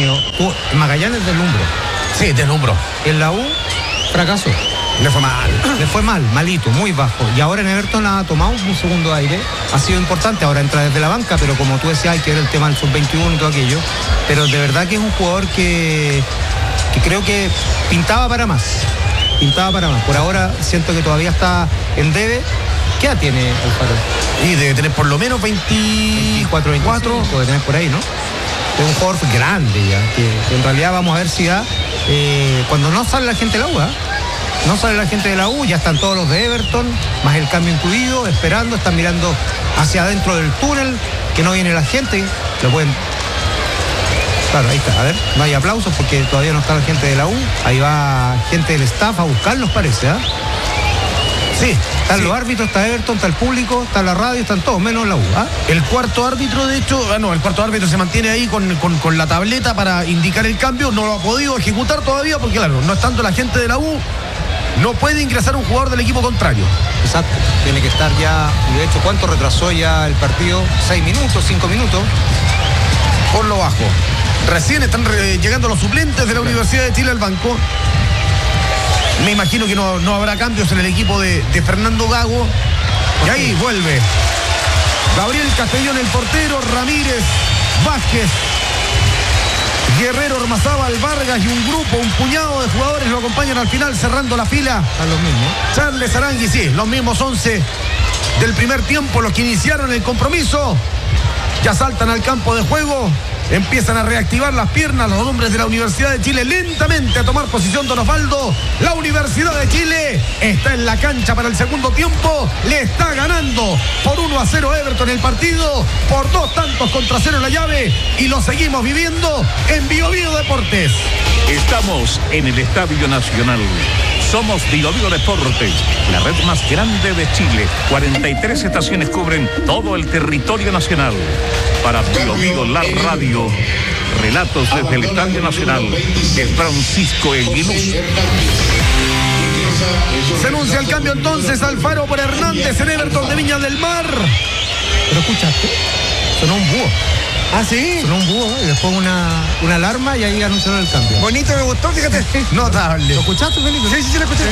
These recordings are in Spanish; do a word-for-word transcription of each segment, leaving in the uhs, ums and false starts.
tenido... Tuvo, Magallanes deslumbro. Sí, deslumbro. En la U, fracaso. Le fue mal. Le fue mal, malito, muy bajo. Y ahora en Everton ha tomado un segundo aire. Ha sido importante, ahora entra desde la banca, pero como tú decías, hay que ver el tema del sub veintiuno y todo aquello. Pero de verdad que es un jugador que, que creo que pintaba para más. Pintaba para más. Por ahora siento que todavía está en debe. ¿Qué edad tiene Alfaro? Y debe tener por lo menos veinticuatro, veinticuatro. Puede tener por ahí, ¿no? Es un jugador grande ya, que, que en realidad vamos a ver si da, eh, cuando no sale la gente de la U, ¿eh? No sale la gente de la U, ya están todos los de Everton, más el cambio incluido, esperando, están mirando hacia adentro del túnel, que no viene la gente, lo pueden... Claro, ahí está, a ver, no hay aplausos porque todavía no está la gente de la U, ahí va gente del staff a buscarlos, parece, ¿ah? ¿eh? Sí, están sí. los árbitros, está Everton, está el público, está la radio, están todos, menos la U. ¿Ah? El cuarto árbitro, de hecho, ah, no, el cuarto árbitro se mantiene ahí con, con, con la tableta para indicar el cambio, no lo ha podido ejecutar todavía porque, claro, no estando la gente de la U, no puede ingresar un jugador del equipo contrario. Exacto, tiene que estar ya, y de hecho, ¿cuánto retrasó ya el partido? ¿Seis minutos, cinco minutos? Por lo bajo. Recién están re- llegando los suplentes de la Universidad de Chile al banco. Me imagino que no, no habrá cambios en el equipo de, de Fernando Gago. Y ahí vuelve Gabriel Castellón, el portero, Ramírez, Vázquez, Guerrero, Ormazábal, Vargas y un grupo, un puñado de jugadores lo acompañan al final, cerrando la fila. A los mismos. Charles Arangui, sí, los mismos once del primer tiempo, los que iniciaron el compromiso. Ya saltan al campo de juego. Empiezan a reactivar las piernas los hombres de la Universidad de Chile lentamente a tomar posición. Don Osvaldo, la Universidad de Chile está en la cancha para el segundo tiempo, le está ganando por uno a cero Everton el partido, por dos tantos contra cero la llave, y lo seguimos viviendo en Bio Bio Deportes. Estamos en el Estadio Nacional. Somos Bio Bio Deportes, la red más grande de Chile. cuarenta y tres estaciones cubren todo el territorio nacional. Para Bio Bio la radio, relatos desde el Estadio Nacional de Francisco Eguiluz. Se anuncia el cambio entonces, Alfaro por Hernández en Everton de Viña del Mar. ¿Pero escuchaste? Sonó un búho. ¿Ah, sí? Sonó un búho y después una, una alarma y ahí anunciaron el cambio. Bonito, me gustó, fíjate. Notable. ¿Lo escuchaste, Felipe? Sí, sí, sí, lo escuché.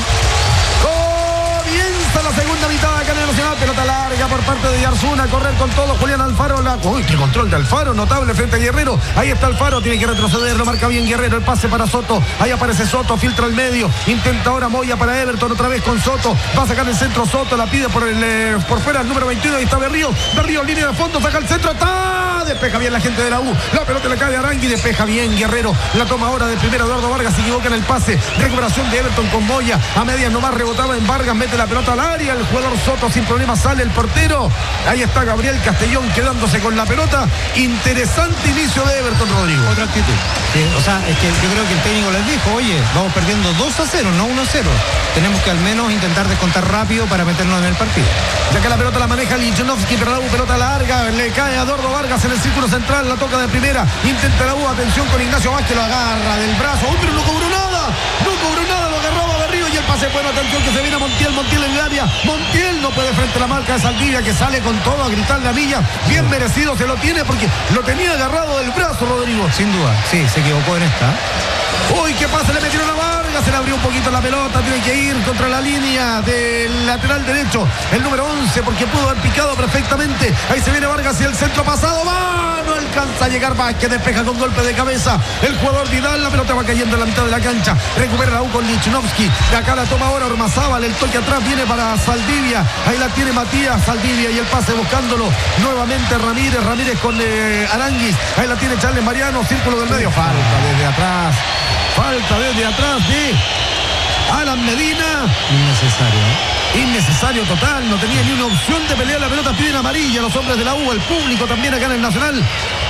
Comienza la segunda mitad acá en el Nacional. Pelota larga por parte de Yarzuna. A correr con todo Julián Alfaro. La... Uy, qué control de Alfaro. Notable frente a Guerrero. Ahí está Alfaro. Tiene que retroceder. Lo marca bien Guerrero. El pase para Soto. Ahí aparece Soto. Filtra al medio. Intenta ahora Moya para Everton. Otra vez con Soto. Va a sacar el centro Soto. La pide por el eh, por fuera el número veintiuno. Ahí está Berrío. Berrío, línea de fondo. Saca el centro. ¡Está! Despeja bien la gente de la U. La pelota le cae a Arangui. Despeja bien Guerrero. La toma ahora de primera Eduardo Vargas. Se equivoca en el pase. Recuperación de Everton con Moya. A medias nomás rebotaba en Vargas. Mete la pelota al área. El jugador Soto sin problema sale el portero. Ahí está Gabriel Castellón quedándose con la pelota. Interesante inicio de Everton, Rodrigo. Otra actitud. Sí, o sea, es que yo creo que el técnico les dijo, oye, vamos perdiendo dos a cero, no uno a cero. Tenemos que al menos intentar descontar rápido para meternos en el partido. Ya que la pelota la maneja Lichnowsky, pero la U, pelota larga, le cae a Eduardo Vargas en el círculo central, la toca de primera, intenta la U, atención con Ignacio Vázquez, lo agarra del brazo, ¡uy, pero no cobró nada! No cobró nada, lo agarraba Berrío y el pase, bueno, atención que se viene a Montiel, Montiel en el área, Montiel no puede frente a la marca de Saldivia, que sale con todo a gritar la milla, bien merecido se lo tiene porque lo tenía agarrado del brazo, Rodrigo. Sin duda, sí, se equivocó en esta. Uy, qué pasa, le metieron a Vargas, se le abrió un poquito la pelota, tiene que ir contra la línea del lateral derecho, el número once, porque pudo haber picado perfectamente. Ahí se viene Vargas y el centro pasado, va, no alcanza a llegar Vázquez, despeja con golpe de cabeza el jugador Vidal, la pelota va cayendo en la mitad de la cancha, recupera la U con Lichnowsky, de acá la toma ahora Ormazábal, el toque atrás viene para Saldivia, ahí la tiene Matías Saldivia y el pase buscándolo nuevamente Ramírez, Ramírez con eh, Aranguis, ahí la tiene Charles Mariano, círculo del medio, falta desde atrás. Falta desde atrás de Alan Medina. Innecesario, ¿eh? Innecesario total, no tenía ni una opción de pelear la pelota, piden amarilla los hombres de la U, el público también acá en el Nacional.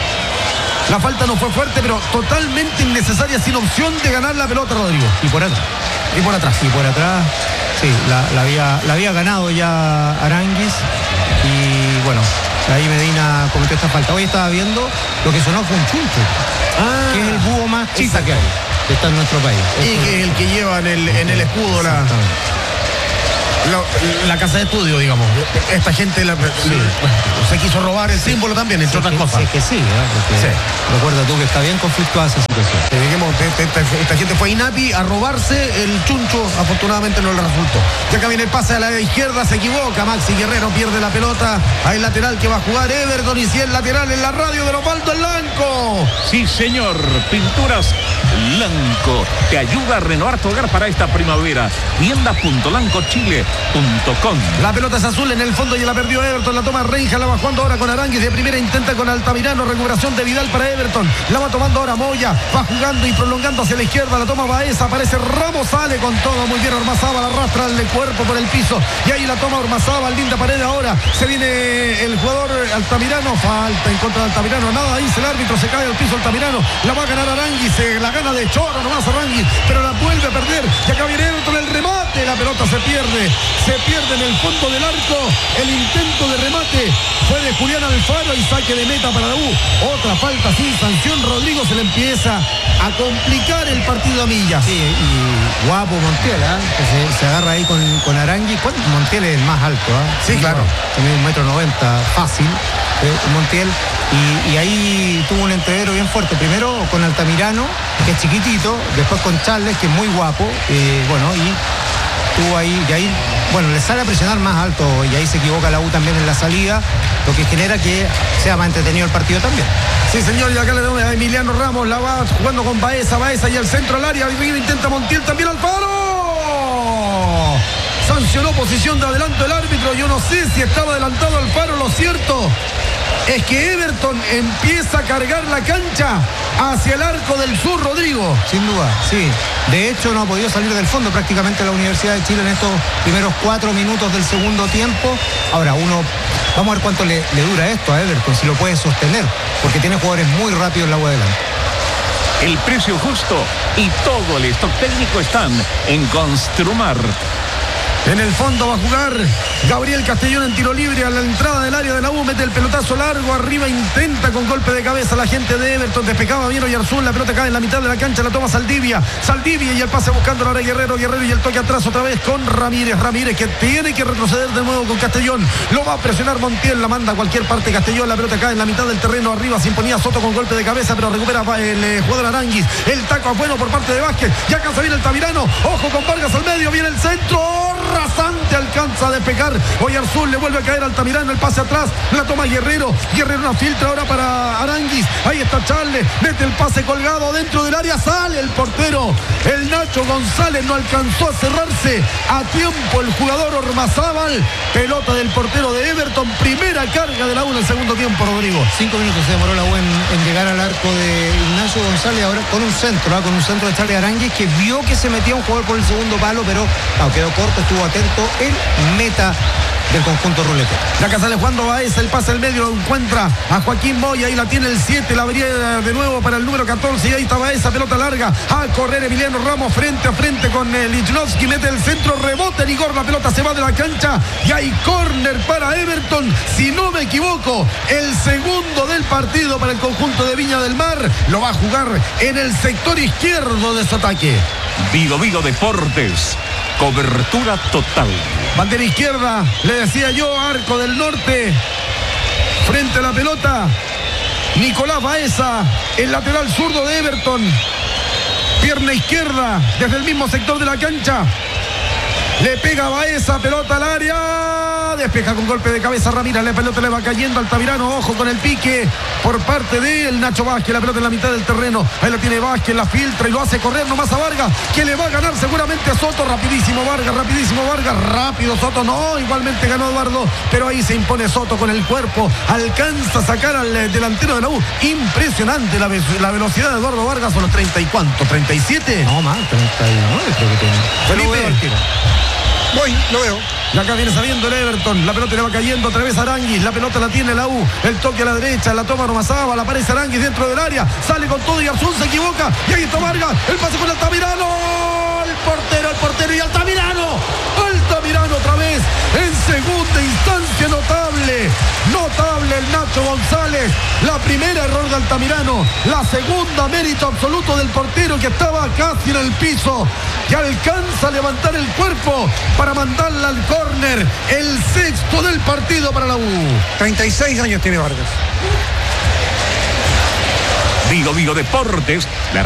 La falta no fue fuerte, pero totalmente innecesaria, sin opción de ganar la pelota, Rodrigo. Y por atrás. Y por atrás. Y por atrás, sí, la, la, había, la había ganado ya Aranguis. Y bueno, ahí Medina cometió esta falta. Hoy estaba viendo lo que sonó fue un chuncho. Ah, que es el búho más chita que hay, que está en nuestro país. Y que es el que lleva en el, en el escudo la... La, la casa de estudio, digamos. Esta gente la, sí. se quiso robar el sí. símbolo también, entre sí, otras que, cosas. Sí, que sí, ¿eh? sí. Recuerda tú que está bien conflictuada esa situación. Eh, digamos, esta, esta, esta gente fue a INAPI a robarse el chuncho, afortunadamente no le resultó. Ya que viene el pase a la izquierda, se equivoca, Maxi Guerrero pierde la pelota, hay lateral que va a jugar Everton y si es lateral en la radio de Osvaldo Lanco. Sí, señor, Pinturas Lanco te ayuda a renovar tu hogar para esta primavera. Tiendas punto lanco chile punto com. La pelota es azul en el fondo y la perdió Everton, la toma Reija, la va jugando ahora con Aránguiz, de primera intenta con Altamirano, recuperación de Vidal para Everton, la va tomando ahora Moya, va jugando y prolongando hacia la izquierda, la toma Baeza, aparece Ramos, sale con todo, muy bien Ormazábal, arrastra el cuerpo por el piso y ahí la toma Ormazábal, linda pared ahora, se viene el jugador Altamirano, falta en contra de Altamirano, nada, dice el árbitro, se cae al piso Altamirano, la va a ganar Aránguiz, se la gana de choro nomás Aránguiz, pero la vuelve a perder, y acá viene Everton el remate, la pelota se pierde, se pierde en el fondo del arco, el intento de remate fue de Julián Alfaro y saque de meta para la U, otra falta sin sanción, Rodrigo se le empieza a complicar el partido a millas. Sí, y guapo Montiel, ¿eh? que se, se agarra ahí con, con Aránguiz. Montiel es el más alto, ¿eh? Sí, claro. Tiene un metro noventa, fácil, eh, Montiel. Y, y ahí tuvo un entrevero bien fuerte. Primero con Altamirano, que es chiquitito, después con Charles, que es muy guapo. Eh, bueno, y tuvo ahí, y ahí, bueno, le sale a presionar más alto y ahí se equivoca la U también en la salida, lo que genera que sea más entretenido el partido también. Sí, señor, y acá le damos a Emiliano Ramos, la va jugando con Baeza, Baeza y el centro al área, y intenta Montiel también Alfaro. Sancionó posición de adelanto el árbitro, yo no sé si estaba adelantado Alfaro, lo cierto es que Everton empieza a cargar la cancha hacia el arco del sur, Rodrigo. Sin duda, sí. De hecho, no ha podido salir del fondo prácticamente la Universidad de Chile en estos primeros cuatro minutos del segundo tiempo. Ahora, uno, vamos a ver cuánto le, le dura esto a Everton, si lo puede sostener, porque tiene jugadores muy rápidos en la U adelante. El precio justo y todo el stock técnico están en Construmar. En el fondo va a jugar Gabriel Castellón en tiro libre a la entrada del área de la U, mete el pelotazo largo, arriba intenta con golpe de cabeza la gente de Everton, despejaba bien Oyarzún, la pelota cae en la mitad de la cancha, la toma Saldivia, Saldivia y el pase buscando ahora Guerrero, Guerrero y el toque atrás otra vez con Ramírez, Ramírez que tiene que retroceder de nuevo con Castellón, lo va a presionar Montiel, la manda a cualquier parte Castellón, la pelota cae en la mitad del terreno, arriba se imponía Soto con golpe de cabeza, pero recupera el eh, jugador Aránguiz, el taco bueno por parte de Vázquez, ya alcanza bien el Tamirano, ojo con Vargas al medio, viene el centro, rasante, alcanza a despejar Oyarzún, le vuelve a caer Altamirano, el pase atrás, la toma Guerrero, Guerrero una filtra ahora para Aránguiz, ahí está Charles, mete el pase colgado dentro del área, sale el portero, el Nacho González no alcanzó a cerrarse a tiempo el jugador Ormazábal, pelota del portero de Everton, primera carga de la U en el segundo tiempo, Rodrigo. Cinco minutos se demoró la U en, en llegar al arco de Ignacio González, ahora con un centro, ¿eh? con un centro de Charles Aránguiz, que vio que se metía un jugador por el segundo palo, pero no, quedó corto, estuvo atento el meta del conjunto rulete. La casa de Juan Baeza, el pase al medio, lo encuentra a Joaquín Moya, ahí la tiene el siete, la abría de nuevo para el número catorce, y ahí está Baeza, pelota larga, a correr Emiliano Ramos frente a frente con eh, Lichnowsky, mete el centro, rebote Igor, la pelota se va de la cancha, y hay córner para Everton, si no me equivoco, el segundo del partido para el conjunto de Viña del Mar, lo va a jugar en el sector izquierdo de su ataque. Vigo Vigo Deportes, cobertura total. Bandera izquierda, le decía yo, arco del norte, frente a la pelota, Nicolás Baeza, el lateral zurdo de Everton, pierna izquierda, desde el mismo sector de la cancha, le pega Baeza, pelota al área, despeja con golpe de cabeza Ramírez, la pelota le va cayendo al Altamirano, ojo con el pique por parte de el Nacho Vázquez, la pelota en la mitad del terreno, ahí la tiene Vázquez, la filtra y lo hace correr nomás a Vargas, que le va a ganar seguramente a Soto, rapidísimo Vargas, rapidísimo Vargas, rápido Soto, no, igualmente ganó Eduardo, pero ahí se impone Soto con el cuerpo, alcanza a sacar al delantero de la U, impresionante la, la velocidad de Eduardo Vargas, a los treinta y cuánto, treinta y siete. No, más, treinta y nueve creo que tiene. Felipe. Voy, lo veo. Y acá viene saliendo el Everton. La pelota le va cayendo otra vez a Aránguiz. La pelota la tiene la U. El toque a la derecha. La toma Ormazábal. Aparece Aránguiz dentro del área. Sale con todo y Arzún se equivoca. Y ahí está Vargas. El pase con Altamirano. El portero, el portero y Altamirano. Altamirano otra vez. En segunda instancia, notable. Notable el Nacho González. La primera, error de Altamirano. La segunda, mérito absoluto del portero que estaba casi en el piso. Que alcanza a levantar el cuerpo para mandarla al córner. El sexto del partido para la U. treinta y seis años tiene Vargas. Digo, digo, Deportes. La